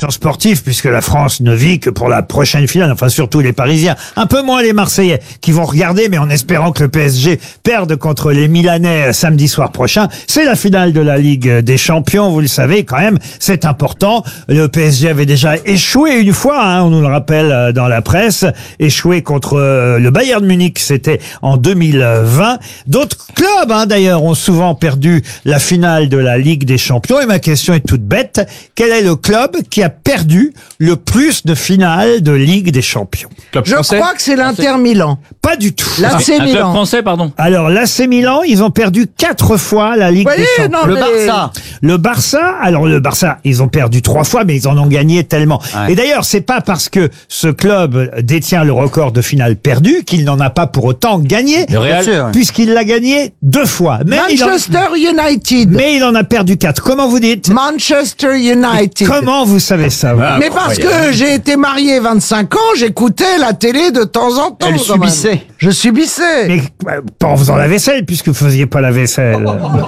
sportif, puisque la France ne vit que pour la prochaine finale, enfin surtout les Parisiens, un peu moins les Marseillais, qui vont regarder, mais en espérant que le PSG perde contre les Milanais samedi soir prochain. C'est la finale de la Ligue des Champions, vous le savez quand même, c'est important. Le PSG avait déjà échoué une fois, on nous le rappelle dans la presse, échoué contre le Bayern Munich, c'était en 2020. D'autres clubs, d'ailleurs, ont souvent perdu la finale de la Ligue des Champions. Et ma question est toute bête. Quel est le club qui a perdu le plus de finales de Ligue des Champions? Je crois que c'est l'Inter Milan. Pas du tout. L'AC Un club Milan. français, pardon. Alors, l'AC Milan, ils ont perdu 4 fois la Ligue des Champions. Non, Le Barça, ils ont perdu 3 fois, mais ils en ont gagné tellement. Ouais. Et d'ailleurs, c'est pas parce que ce club détient le record de finales perdues qu'il n'en a pas pour autant gagné. Le Real. Bien sûr. Puisqu'il l'a gagné 2 fois. Mais Manchester United. il en a perdu 4. Comment vous dites? Manchester United. Comment vous savez ça? vous Mais parce que j'ai été marié 25 ans, j'écoutais la télé de temps en temps. Elle quand même. subissait. Je subissais. Mais pas en faisant la vaisselle, puisque vous faisiez pas la vaisselle.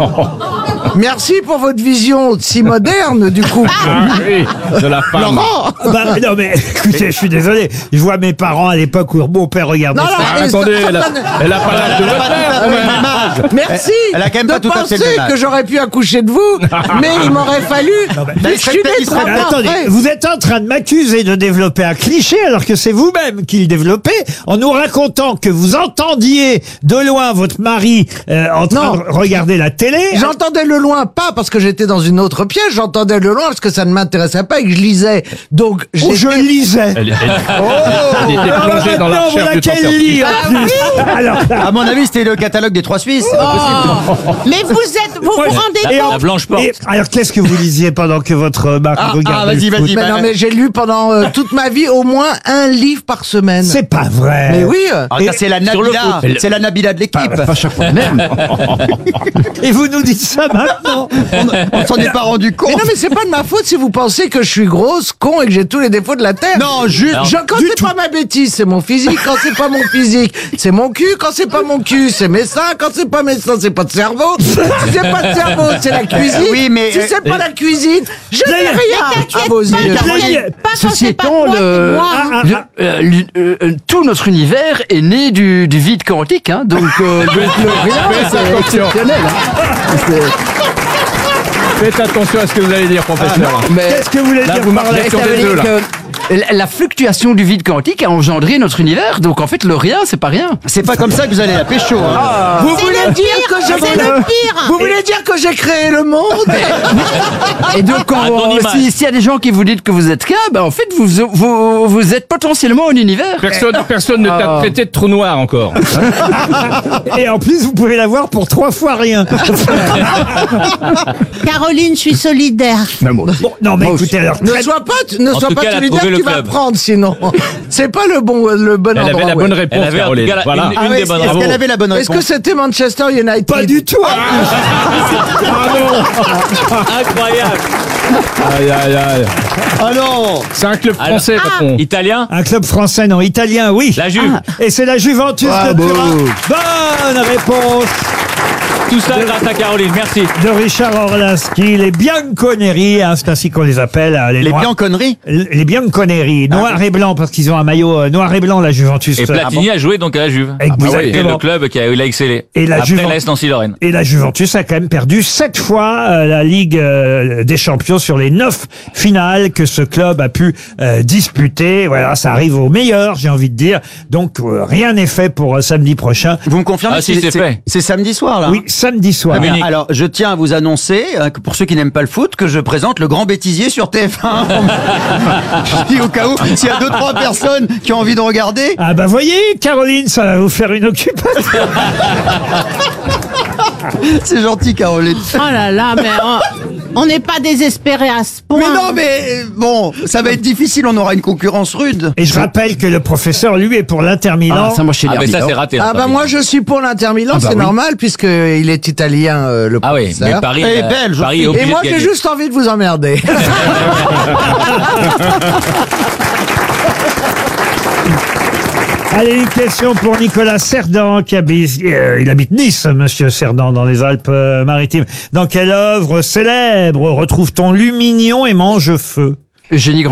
Merci pour votre vision si moderne du couple. Oui, de la femme. Laurent. Non mais écoutez, je suis désolé. Je vois mes parents à l'époque où mon père regardait Non, ça. non, Ah, attendez, elle a pas l'âge de votre père. Merci Elle a quand même de pas tout à fait penser le même âge. que j'aurais pu accoucher de vous, mais il m'aurait fallu. mais Je suis né il serait 3 Mais mois attendez, après. vous êtes en train de m'accuser de développer un cliché alors que c'est vous-même qui le développez en nous racontant que vous entendiez de loin votre mari en train Non. de regarder la télé. J'entendais le loin, pas parce que j'étais dans une autre pièce, j'entendais le loin parce que ça ne m'intéressait pas et que je lisais. Donc, Où je lisais. Elle était plongée dans la Maintenant, recherche voilà du qu'elle temps lit en plus. Alors, À mon avis, c'était le catalogue des 3 Suisses. C'est pas possible. Mais vous vous rendez et compte La blanche porte. alors, qu'est-ce que vous lisiez pendant que votre mari regardait vas-y, le foot? vas-y. Mais non, mais j'ai lu pendant toute ma vie au moins un livre par semaine. C'est pas vrai. Mais oui. Ah, ça, c'est la sur le Nabila. foot. C'est la Nabila de l'équipe. Pas chaque fois même. Et vous nous dites ça maintenant? On s'en est pas rendu compte. Mais non, mais c'est pas de ma faute si vous pensez que je suis grosse, con et que j'ai tous les défauts de la terre. Non, juste. Quand c'est pas ma bêtise, c'est mon physique. Quand c'est pas mon physique, c'est mon cul. Quand c'est pas mon cul, c'est mes seins. Quand c'est pas mes seins, c'est pas de cerveau. Si c'est pas de cerveau, c'est la cuisine. Oui, mais, si c'est pas la cuisine, je n'ai rien à vos pas, yeux. Gabriel. Pas quand Ceci c'est pas étant, moi, c'est moi. tout notre univers est né du vide quantique, donc le rien, c'est exceptionnel. Faites attention à ce que vous allez dire, professeur. Mais Qu'est-ce que vous voulez Là, dire vous par là? marquez sur ça veut les deux, dire là. que la fluctuation du vide quantique a engendré notre univers, donc en fait le rien, c'est pas rien. C'est pas comme ça que vous allez la pécho. Vous C'est voulez le dire pire, que c'est le pire. Vous voulez dire que j'ai créé le monde? Et donc À ton image. s'il y a des gens qui vous disent que vous êtes qu'un, ben en fait vous êtes potentiellement un univers. Personne ne t'a traité de trou noir encore. Et en plus, vous pouvez l'avoir pour 3 fois rien. Caroline, je suis solidaire. Bon, non, mais écoutez, alors, Ne sois pas En tout cas, elle a solidaire, trouvé tu le vas club. prendre sinon. C'est pas le bon Elle endroit. avait la bonne réponse, Elle avait en tout Caroline. cas la- Voilà. Ah une ouais, des bonnes est-ce réponses. qu'elle avait la bonne Est-ce que réponse? c'était Manchester United? pas du tout. Incroyable. Aïe, aïe, aïe. Ah non. C'est un club français, patron. Italien. Un club français, non, italien, oui. La Juve. Et c'est la Juventus de Turin. Bonne réponse Tout ça grâce à Caroline. Merci. de Richard Orlinski. Les Bianconeri, c'est ainsi qu'on les appelle. Les Noirs- Bianconneries. Les Bianconeri, noir et blanc, parce qu'ils ont un maillot noir et blanc, la Juventus. Et Platini a joué donc à la Juve. Exactement. Et le club qui a excellé. Et la Après Juve- l'AS Nancy-Lorraine. Et la Juventus a quand même perdu 7 fois la Ligue des Champions sur les 9 finales que ce club a pu disputer. Voilà, ça arrive aux meilleurs, j'ai envie de dire. Donc rien n'est fait pour samedi prochain. Vous me confirmez? Ah, si, c'est fait. C'est samedi soir, là. Oui, samedi soir. Ah, Munich. Alors, je tiens à vous annoncer, que pour ceux qui n'aiment pas le foot, que je présente le Grand Bêtisier sur TF1. Je dis au cas où, s'il y a 2-3 personnes qui ont envie de regarder. Ah bah voyez, Caroline, ça va vous faire une occupation. C'est gentil, Caroline. Oh là là, mais on n'est pas désespéré à ce point. Mais non, mais bon, ça va être difficile, on aura une concurrence rude. Et je rappelle que le professeur, lui, est pour l'Inter Milan. Ah, ça moi chez Ah, mais ça, c'est raté. Ah bah moi je suis pour l'Inter Milan, c'est normal puisqu'il est italien le Ah oui, professeur. mais Paris, Et belge Paris est aussi. obligé Et moi de j'ai gagner. juste envie de vous emmerder. Allez, une question pour Nicolas Cerdan, qui habite, il habite Nice, monsieur Cerdan, dans les Alpes-Maritimes. Dans quelle œuvre célèbre retrouve-t-on Lumignon et Mange-Feu? Eugénie